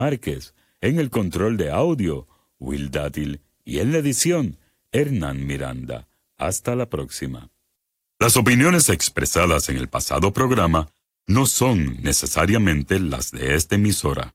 Márquez, en el control de audio, Will Dátil, y en la edición, Hernán Miranda. Hasta la próxima. Las opiniones expresadas en el pasado programa no son necesariamente las de esta emisora.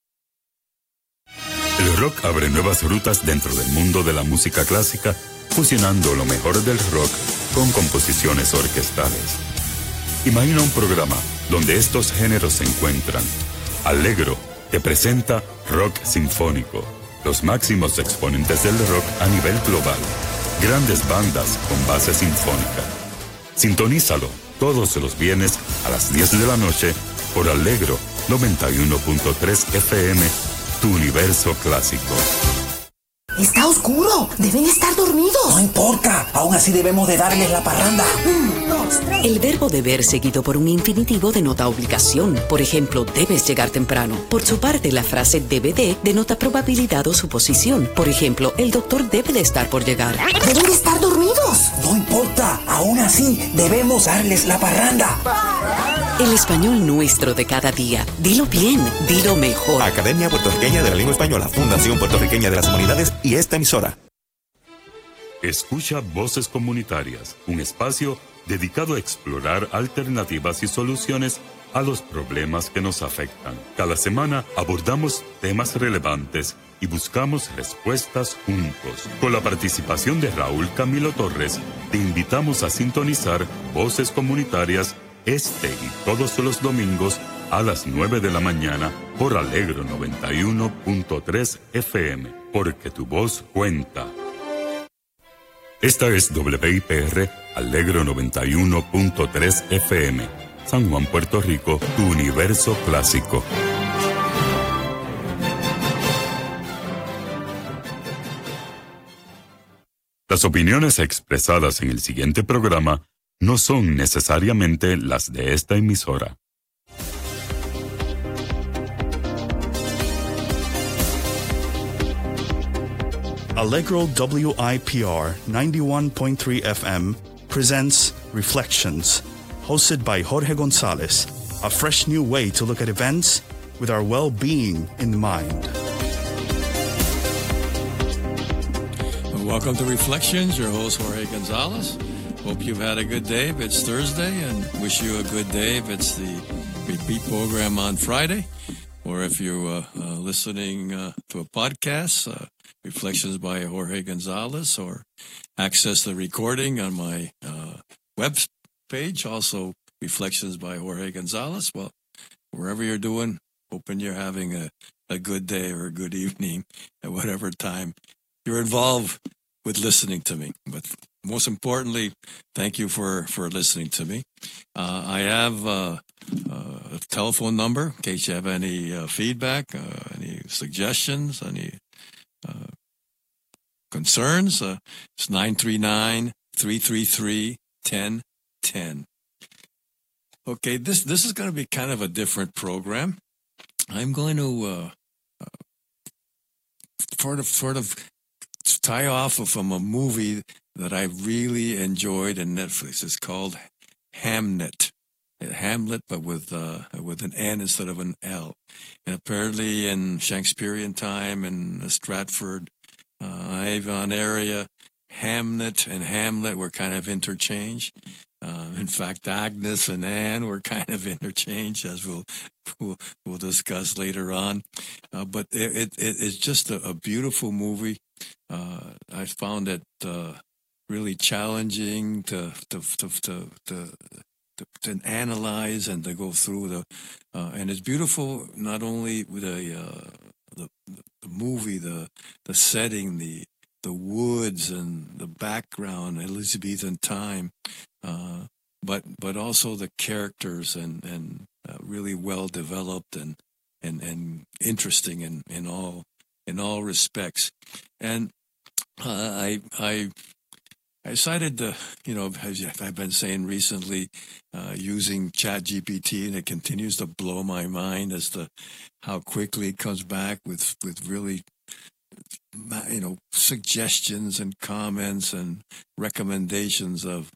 El rock abre nuevas rutas dentro del mundo de la música clásica, fusionando lo mejor del rock con composiciones orquestales. Imagina un programa donde estos géneros se encuentran. Allegro te presenta Rock Sinfónico, los máximos exponentes del rock a nivel global. Grandes bandas con base sinfónica. Sintonízalo todos los viernes a las 10 de la noche por Allegro 91.3 FM, tu universo clásico. Está oscuro, deben estar dormidos. No importa, aún así debemos de darles la parranda. 1, 2, 3. El verbo deber seguido por un infinitivo denota obligación. Por ejemplo, debes llegar temprano. Por su parte, la frase debe de denota probabilidad o suposición. Por ejemplo, el doctor debe de estar por llegar. Deben de estar dormidos. No importa, aún así debemos darles la parranda. El español nuestro de cada día. Dilo bien, dilo mejor. Academia Puertorriqueña de la Lengua Española, Fundación Puertorriqueña de las Humanidades y esta emisora. Escucha Voces Comunitarias, un espacio dedicado a explorar alternativas y soluciones a los problemas que nos afectan. Cada semana abordamos temas relevantes y buscamos respuestas juntos. Con la participación de Raúl Camilo Torres, te invitamos a sintonizar Voces Comunitarias este y todos los domingos a las 9 de la mañana por Allegro 91.3 FM, porque tu voz cuenta. Esta es WIPR Allegro 91.3 FM, San Juan, Puerto Rico, tu universo clásico. Las opiniones expresadas en el siguiente programa no son necesariamente las de esta emisora. Allegro WIPR 91.3 FM presents Reflections, hosted by Jorge Gonzalez, a fresh new way to look at events with our well-being in mind. Welcome to Reflections, your host Jorge Gonzalez. Hope you've had a good day if it's Thursday, and wish you a good day if it's the repeat program on Friday, or if you're listening to a podcast, Reflections by Jorge Gonzalez, or access the recording on my web page, also Reflections by Jorge Gonzalez. Well, wherever you're doing, hoping you're having a good day or a good evening at whatever time you're involved with listening to me. But most importantly, thank you for listening to me. I have a telephone number in case you have any feedback, any suggestions, any concerns. It's 939-333-1010. Okay, this is going to be kind of a different program. I'm going to sort of tie off from a movie that I really enjoyed in Netflix. It's called Hamnet. Hamlet, but with an N instead of an L. And apparently in Shakespearean time in Stratford, Avon area, Hamnet and Hamlet were kind of interchanged. In fact, Agnes and Anne were kind of interchanged, as we'll discuss later on. But it's just a beautiful movie. I found it really challenging to analyze and to go through and it's beautiful not only with the movie, the setting, the woods and the background, Elizabethan time, but also the characters and really well developed and interesting in all respects. And I decided to, as I've been saying recently, using ChatGPT, and it continues to blow my mind as to how quickly it comes back with really, suggestions and comments and recommendations of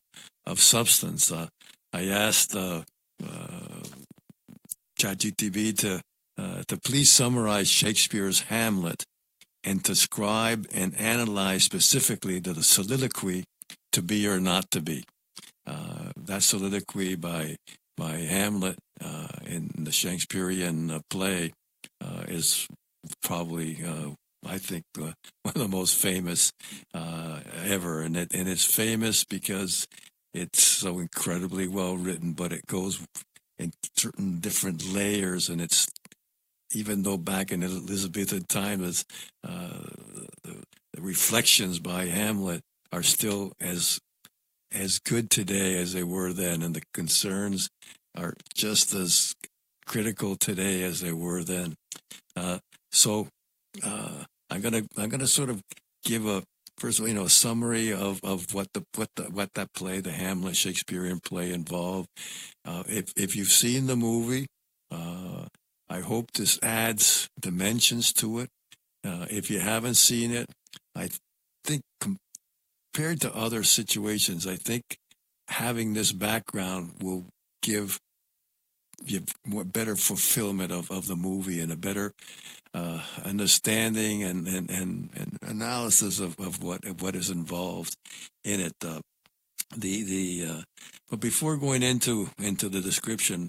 substance. I asked ChatGPT to to please summarize Shakespeare's Hamlet and describe and analyze specifically the soliloquy to be or not to be. That soliloquy by Hamlet in the Shakespearean play is probably, I think, one of the most famous ever, and it's famous because it's so incredibly well written, but it goes in certain different layers, and it's, even though back in Elizabethan times, the reflections by Hamlet are still as good today as they were then, and the concerns are just as critical today as they were then. So I'm gonna sort of give a summary of what that play, the Hamlet Shakespearean play, involved. If you've seen the movie, I hope this adds dimensions to it. If you haven't seen it, I think compared to other situations, I think having this background will give more better fulfillment of the movie, and a better understanding and analysis of what is involved in it. But before going into the description,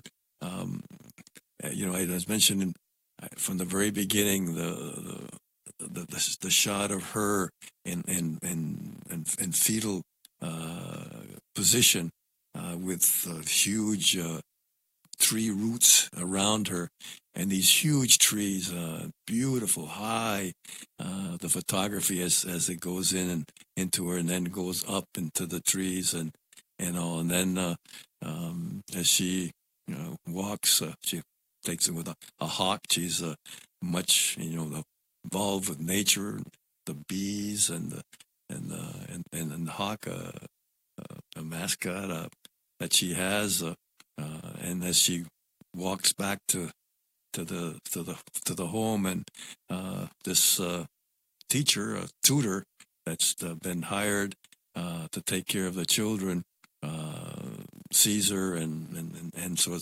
as mentioned from the very beginning, the shot of her in fetal position with huge tree roots around her, and these huge trees, beautiful, high. The photography as it goes into her, and then goes up into the trees and all, and then as she walks, she takes it with a hawk. She's much involved with nature, the bees and the hawk, a mascot that she has. And as she walks back to the home, and this teacher, a tutor that's been hired to take care of the children, sees her, and so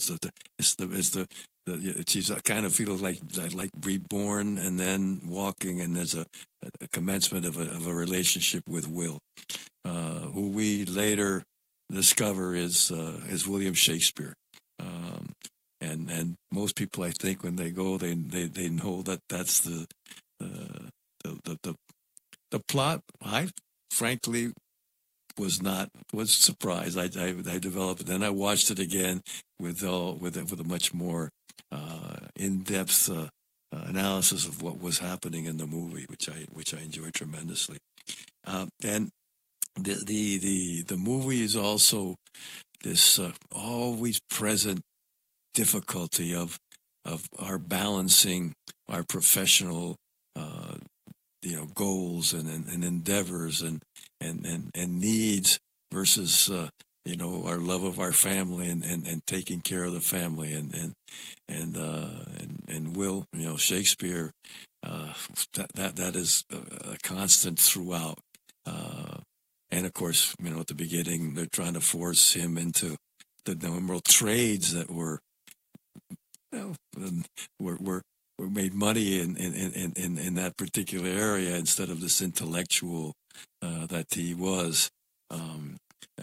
she's kind of feels like reborn, and then walking, and there's a commencement of a relationship with Will, who we later discover is William Shakespeare, and most people, I think, when they go, they know that that's the plot. I frankly was surprised. I developed it. Then I watched it again with a much more in-depth analysis of what was happening in the movie, which I enjoyed tremendously. And the movie is also this always present difficulty of our balancing our professional goals and endeavors and needs versus our love of our family and taking care of the family and Will Shakespeare, that is a constant throughout. And of course, at the beginning, they're trying to force him into the number of trades that were made money in that particular area, instead of this intellectual that he was. And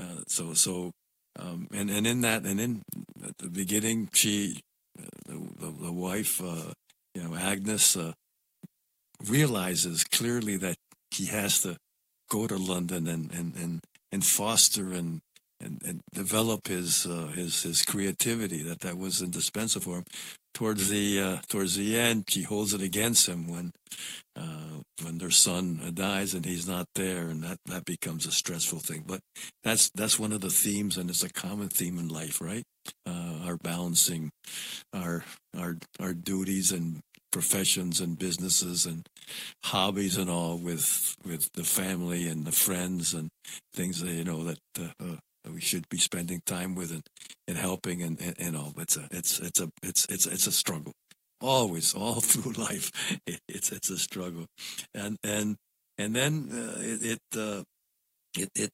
in at the beginning, she, the wife, Agnes, realizes clearly that he has to go to London and foster and develop his creativity. That was indispensable for him. Towards the end, she holds it against him when their son dies and he's not there, and that becomes a stressful thing. But that's one of the themes, and it's a common theme in life, right? Our balancing our duties and professions and businesses and hobbies and all with the family and the friends and things that we should be spending time with and helping and all. It's a struggle, always, all through life. It's a struggle, and then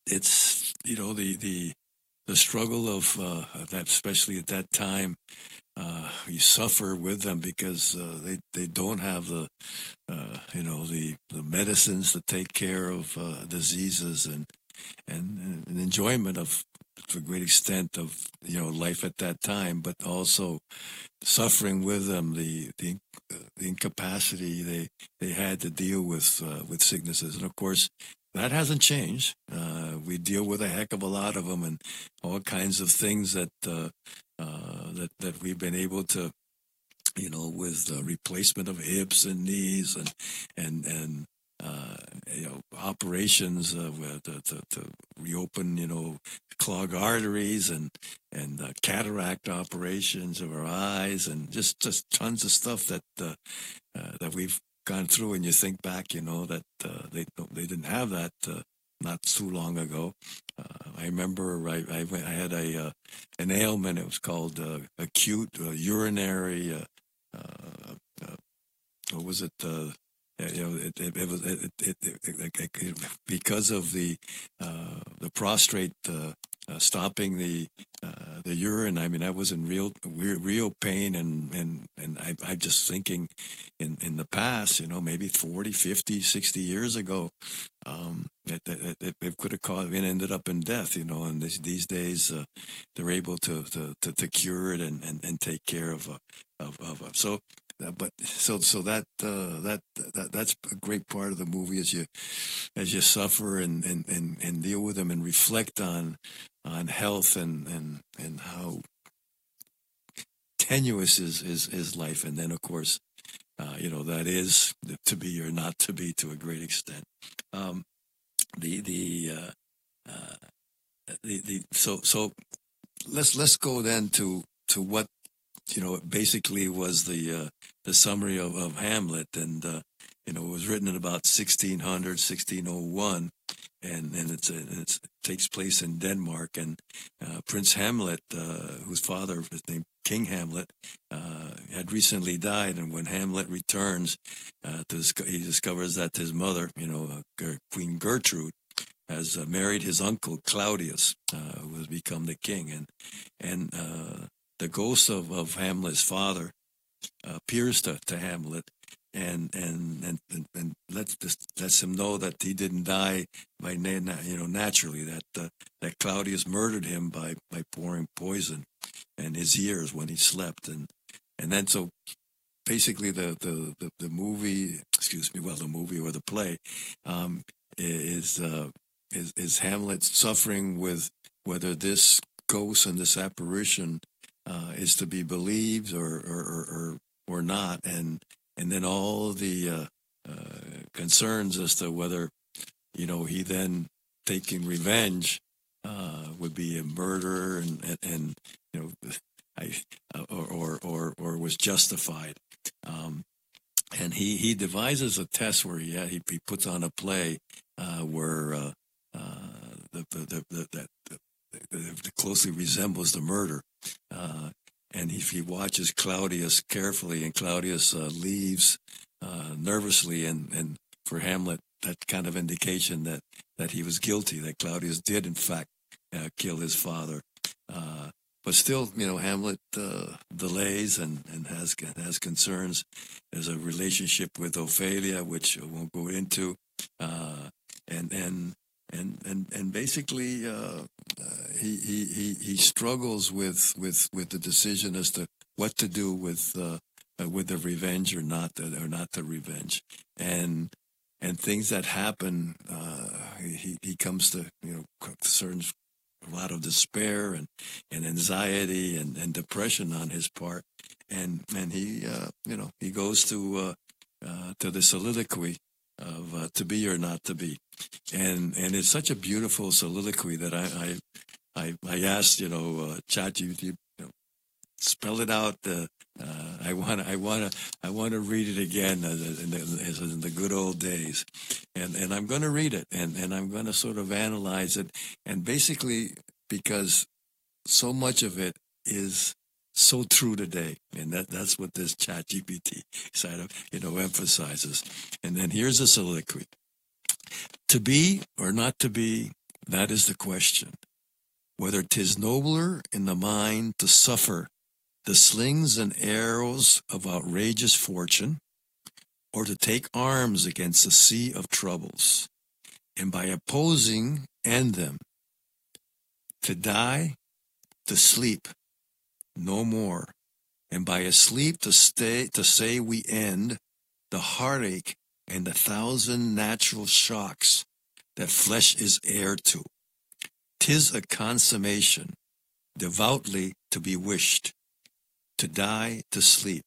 it's the struggle of that, especially at that time, you suffer with them because they don't have the medicines to take care of diseases and enjoyment of, to a great extent, of life at that time, but also suffering with them the incapacity they had to deal with sicknesses. And of course, that hasn't changed. We deal with a heck of a lot of them, and all kinds of things that we've been able to, with the replacement of hips and knees and operations to reopen, clog arteries and cataract operations of our eyes, and just tons of stuff that we've gone through. And you think back, that they didn't have that not too long ago. I remember I had an ailment. It was called acute urinary. What was it? Because of the prostrate stopping the urine. I mean, I was in real pain, and I'm just thinking in the past, maybe 40, 50, 60 years ago, it could have caused and ended up in death, and these days they're able to cure it and take care of it. So that's a great part of the movie as you suffer and deal with them and reflect on health and how tenuous is life. And then of course, that is to be or not to be to a great extent. So let's go then to what basically was the summary of Hamlet, and it was written in about 1601, and it takes place in Denmark, and Prince Hamlet, whose father was named King Hamlet, had recently died, and when Hamlet returns, he discovers that his mother, Queen Gertrude, has married his uncle Claudius, who has become the king, and the ghost of Hamlet's father appears to Hamlet and lets him know that he didn't die by naturally, that Claudius murdered him by pouring poison in his ears when he slept, and then so basically the movie, the movie or the play is Hamlet suffering with whether this ghost and this apparition is to be believed or not, and then all the concerns as to whether he then taking revenge would be a murder and or was justified, and he devises a test where he puts on a play where that closely resembles the murder. And if he watches Claudius carefully, and Claudius leaves nervously, and for Hamlet, that kind of indication that he was guilty, that Claudius did in fact kill his father. But still, Hamlet delays and has concerns. There's a relationship with Ophelia, which I won't go into, and basically he struggles with the decision as to what to do with the revenge or not the revenge, and things that happen. He comes to concerns, a lot of despair and anxiety and depression on his part, and he he goes to the soliloquy of to be or not to be, and it's such a beautiful soliloquy that I asked ChatGPT, spell it out. I want to read it again as in the good old days, and I'm going to read it, and I'm going to sort of analyze it, and basically because so much of it is so true today, and that's what this ChatGPT side of emphasizes. And then here's a soliloquy: to be or not to be, that is the question. Whether 'tis nobler in the mind to suffer the slings and arrows of outrageous fortune, or to take arms against the sea of troubles, and by opposing end them, to die, to sleep, no more, and by a sleep to say we end the heartache and the 1,000 natural shocks that flesh is heir to. 'Tis a consummation, devoutly to be wished, to die, to sleep,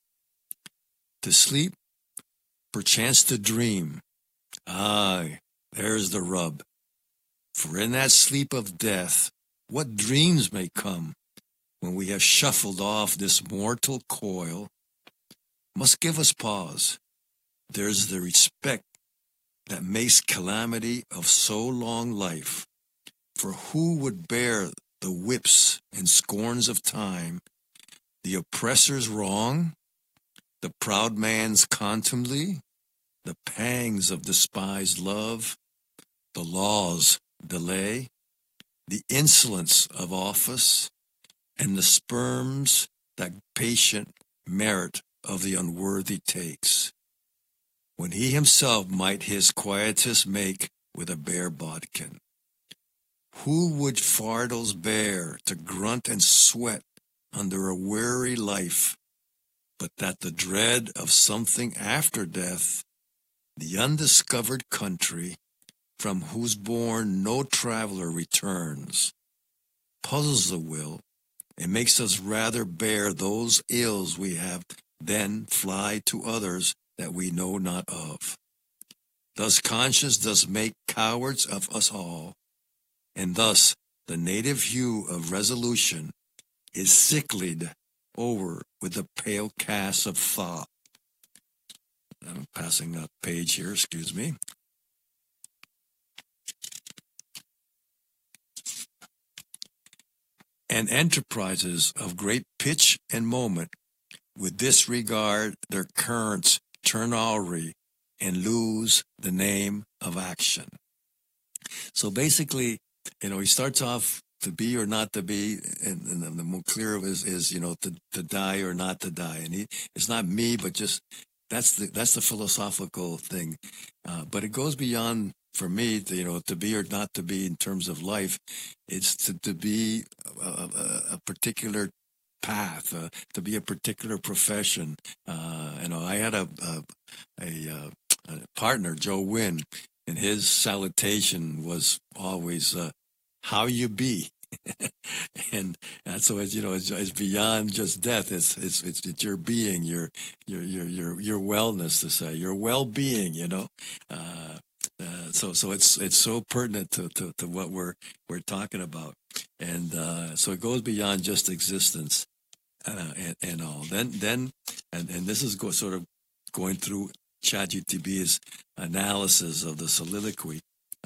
perchance to dream. Aye, there's the rub. For in that sleep of death, what dreams may come when we have shuffled off this mortal coil, must give us pause. There's the respect that makes calamity of so long life. For who would bear the whips and scorns of time, the oppressor's wrong, the proud man's contumely, the pangs of despised love, the law's delay, the insolence of office, and the sperms that patient merit of the unworthy takes, when he himself might his quietus make with a bare bodkin? Who would fardels bear to grunt and sweat under a weary life, but that the dread of something after death, the undiscovered country, from whose bourne no traveler returns, puzzles the will, and makes us rather bear those ills we have than fly to others that we know not of. Thus conscience does make cowards of us all, and thus the native hue of resolution is sicklied over with the pale cast of thought. I'm passing a page here, excuse me. And enterprises of great pitch and moment, with disregard their currents turn awry and lose the name of action. So basically, he starts off to be or not to be, and the more clear is to die or not to die. And it's not me, but just that's the philosophical thing. But it goes beyond, for me, to be or not to be in terms of life. It's to be a particular path, to be a particular profession. I had a partner, Joe Wynn, and his salutation was always, how you be. And so it's beyond just death. It's your being, your wellness, to say, your well-being, So it's so pertinent to what we're talking about. And so it goes beyond just existence and all. Then this is sort of going through ChatGPT's analysis of the soliloquy.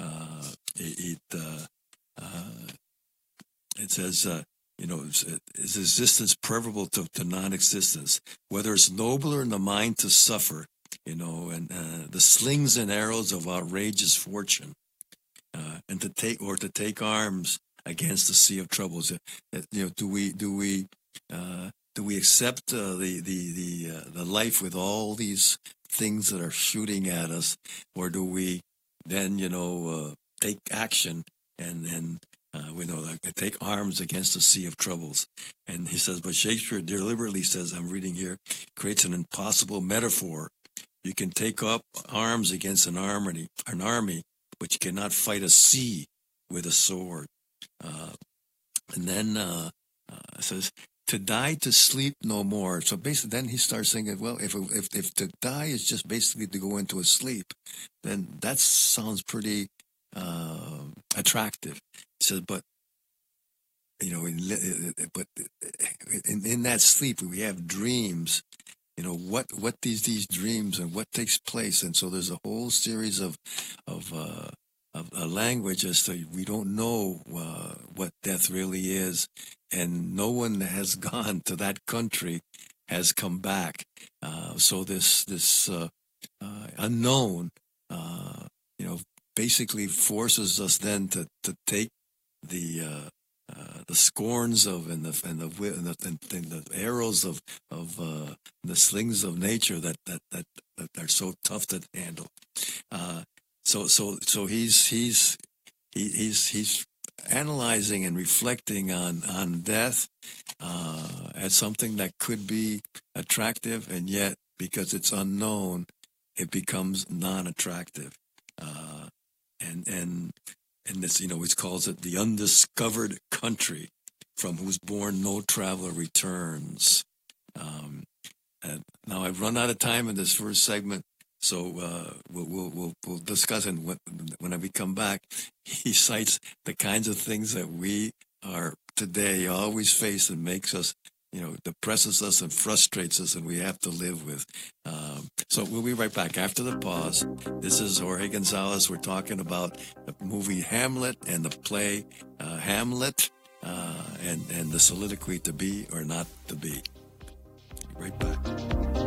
It says, is existence preferable to non-existence? Whether it's nobler in the mind to suffer, and the slings and arrows of outrageous fortune, and to take arms against the sea of troubles. Do we accept the life with all these things that are shooting at us, or do we then take action and take arms against the sea of troubles? And he says, but Shakespeare deliberately says, I'm reading here, creates an impossible metaphor. You can take up arms against an army, but you cannot fight a sea with a sword. And then it says, to die, to sleep no more. So basically, then he starts thinking, well, if to die is just basically to go into a sleep, then that sounds pretty attractive. He says, but in that sleep we have dreams. What these dreams and what takes place, and so there's a whole series of language as to we don't know what death really is, and no one that has gone to that country has come back. So this unknown, basically forces us then to take the the scorns of and the arrows of the slings of nature that are so tough to handle. So he's analyzing and reflecting on death as something that could be attractive, and yet because it's unknown, it becomes non-attractive. And this, he calls it the undiscovered country, from whose bourne no traveler returns. And now I've run out of time in this first segment, so we'll discuss it when we come back. He cites the kinds of things that we are today always face and makes us, depresses us and frustrates us, and we have to live with. So we'll be right back after the pause. This is Jorge Gonzalez. We're talking about the movie Hamlet and the play Hamlet, and the soliloquy to be or not to be. Be right back.